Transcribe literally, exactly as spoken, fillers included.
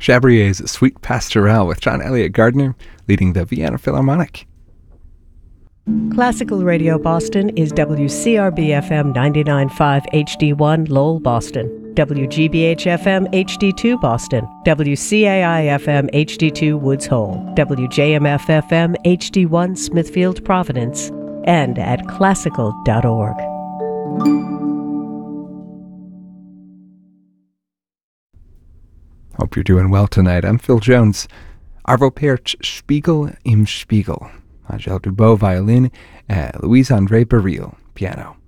Chabrier's Sweet Pastoral with John Elliott Gardner leading the Vienna Philharmonic. Classical Radio Boston is W C R B F M ninety-nine point five H D one Lowell, Boston, W G B H F M H D two Boston, W C A I F M H D two Woods Hole, W J M F F M H D one Smithfield, Providence, and at classical dot org. Hope you're doing well tonight. I'm Phil Jones. Arvo Pärt, Spiegel im Spiegel. Angèle Dubot, violin, uh, Louise-André Baril, piano.